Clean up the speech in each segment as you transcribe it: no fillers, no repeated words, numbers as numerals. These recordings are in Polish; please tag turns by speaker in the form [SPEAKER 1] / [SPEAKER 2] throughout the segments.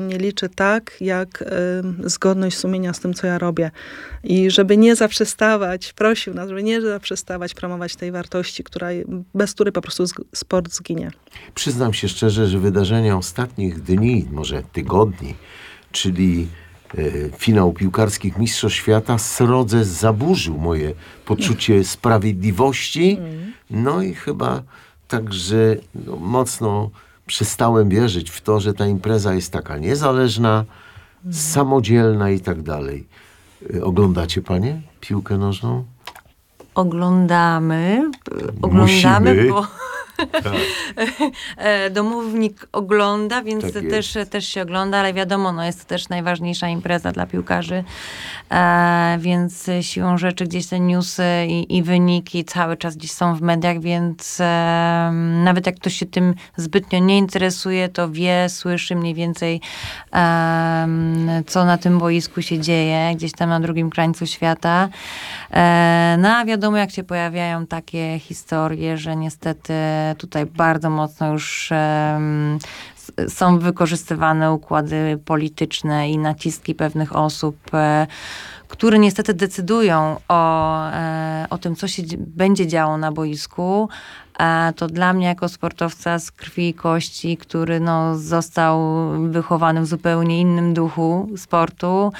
[SPEAKER 1] mnie liczy tak, jak zgodność sumienia z tym, co ja robię. I żeby nie zaprzestawać, prosił nas, żeby nie zaprzestawać promować tej wartości, bez której po prostu sport zginie.
[SPEAKER 2] Przyznam się szczerze, że wydarzenia ostatnich dni, może tygodni, czyli finał piłkarskich Mistrzostw Świata srodze zaburzył moje poczucie sprawiedliwości. No i chyba także mocno przestałem wierzyć w to, że ta impreza jest taka niezależna, samodzielna i tak dalej. Oglądacie panie piłkę nożną?
[SPEAKER 3] Oglądamy,
[SPEAKER 2] Musimy.
[SPEAKER 3] bo
[SPEAKER 2] Tak.
[SPEAKER 3] domownik ogląda, więc
[SPEAKER 2] Tak
[SPEAKER 3] też się ogląda, ale wiadomo, jest to też najważniejsza impreza dla piłkarzy, więc siłą rzeczy gdzieś te newsy i wyniki cały czas gdzieś są w mediach, więc nawet jak ktoś się tym zbytnio nie interesuje, to wie, słyszy mniej więcej, co na tym boisku się dzieje, gdzieś tam na drugim krańcu świata. No a wiadomo, jak się pojawiają takie historie, że niestety tutaj bardzo mocno już są wykorzystywane układy polityczne i naciski pewnych osób, które niestety decydują o tym, co się będzie działo na boisku. To dla mnie jako sportowca z krwi i kości, który został wychowany w zupełnie innym duchu sportu.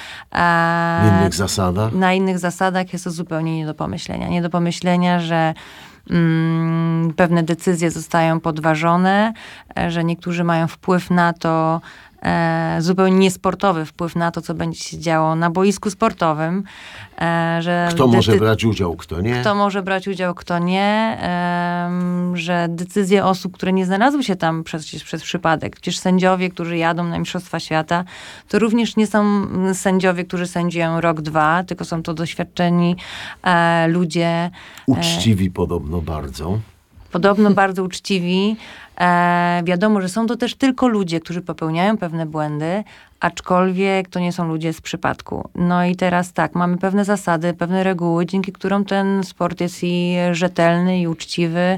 [SPEAKER 3] Na innych zasadach jest to zupełnie nie do pomyślenia. Nie do pomyślenia, że pewne decyzje zostają podważone, że niektórzy mają wpływ na to, zupełnie niesportowy wpływ na to, co będzie się działo na boisku sportowym.
[SPEAKER 2] Kto może brać udział, kto nie.
[SPEAKER 3] Kto może brać udział, kto nie. Że decyzje osób, które nie znalazły się tam przez przypadek. Przecież sędziowie, którzy jadą na Mistrzostwa Świata, to również nie są sędziowie, którzy sędziują rok, dwa, tylko są to doświadczeni ludzie.
[SPEAKER 2] Uczciwi podobno bardzo.
[SPEAKER 3] Podobno bardzo uczciwi. Wiadomo, że są to też tylko ludzie, którzy popełniają pewne błędy, aczkolwiek to nie są ludzie z przypadku. No i teraz tak, mamy pewne zasady, pewne reguły, dzięki którym ten sport jest i rzetelny, i uczciwy.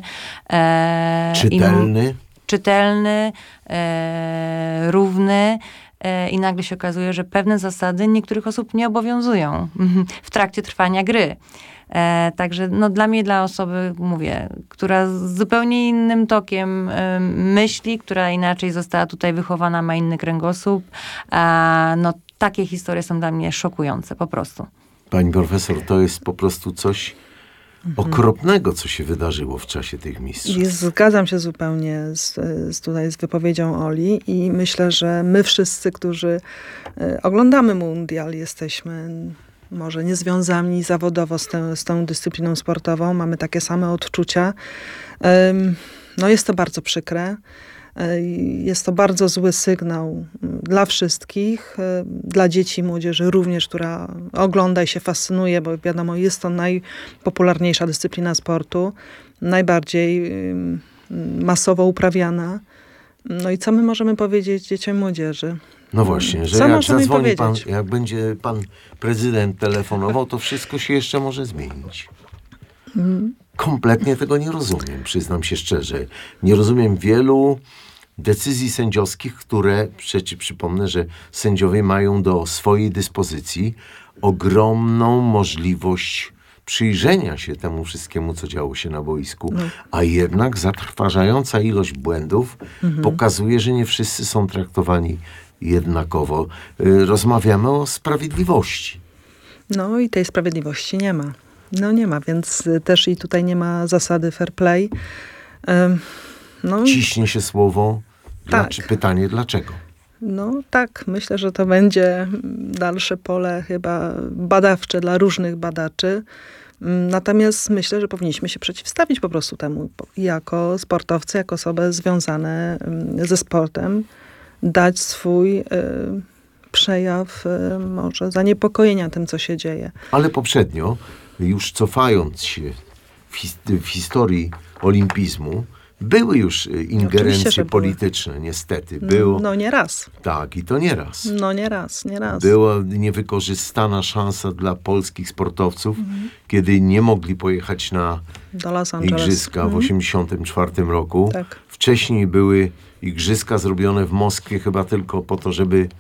[SPEAKER 3] Czytelny, równy. I nagle się okazuje, że pewne zasady niektórych osób nie obowiązują w trakcie trwania gry. Także dla mnie, dla osoby, mówię, która z zupełnie innym tokiem myśli, która inaczej została tutaj wychowana, ma inny kręgosłup, takie historie są dla mnie szokujące, po prostu.
[SPEAKER 2] Pani profesor, to jest po prostu coś okropnego, co się wydarzyło w czasie tych mistrzostw.
[SPEAKER 1] Zgadzam się zupełnie z wypowiedzią Oli i myślę, że my wszyscy, którzy oglądamy mundial, jesteśmy może niezwiązani zawodowo z tą dyscypliną sportową, mamy takie same odczucia. Jest to bardzo przykre. Jest to bardzo zły sygnał dla wszystkich, dla dzieci i młodzieży również, która ogląda i się fascynuje, bo wiadomo, jest to najpopularniejsza dyscyplina sportu, najbardziej masowo uprawiana. No i co my możemy powiedzieć dzieciom i młodzieży?
[SPEAKER 2] No właśnie, że jak zadzwoni pan, jak będzie pan prezydent telefonował, to wszystko się jeszcze może zmienić. Kompletnie tego nie rozumiem, przyznam się szczerze. Nie rozumiem wielu decyzji sędziowskich, które, przypomnę, że sędziowie mają do swojej dyspozycji ogromną możliwość przyjrzenia się temu wszystkiemu, co działo się na boisku, a jednak zatrważająca ilość błędów pokazuje, że nie wszyscy są traktowani jednakowo. Rozmawiamy o sprawiedliwości.
[SPEAKER 1] No i tej sprawiedliwości nie ma. Nie ma, więc też i tutaj nie ma zasady fair play.
[SPEAKER 2] Ciśnie się słowo.
[SPEAKER 1] Tak.
[SPEAKER 2] Pytanie dlaczego?
[SPEAKER 1] Tak, myślę, że to będzie dalsze pole chyba badawcze dla różnych badaczy. Natomiast myślę, że powinniśmy się przeciwstawić po prostu temu jako sportowcy, jako osoby związane ze sportem, dać swój przejaw może zaniepokojenia tym, co się dzieje.
[SPEAKER 2] Ale poprzednio, już cofając się w historii olimpizmu, były już ingerencje polityczne, niestety. Było,
[SPEAKER 1] nie raz.
[SPEAKER 2] Tak, i to nie raz.
[SPEAKER 1] Nie raz.
[SPEAKER 2] Była niewykorzystana szansa dla polskich sportowców, kiedy nie mogli pojechać na igrzyska w 1984 roku.
[SPEAKER 1] Tak.
[SPEAKER 2] Wcześniej były igrzyska zrobione w Moskwie chyba tylko po to, żeby